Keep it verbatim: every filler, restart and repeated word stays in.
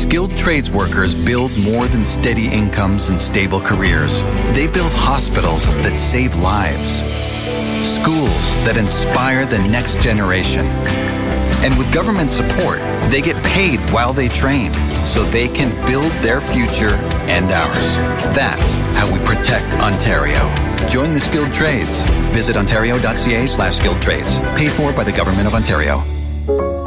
Skilled trades workers build more than steady incomes and stable careers. They build hospitals that save lives, schools that inspire the next generation. And with government support, they get paid while they train, so they can build their future and ours. That's how we protect Ontario. Join the skilled trades. Visit ontario.ca slash skilled trades. Paid for by the Government of Ontario.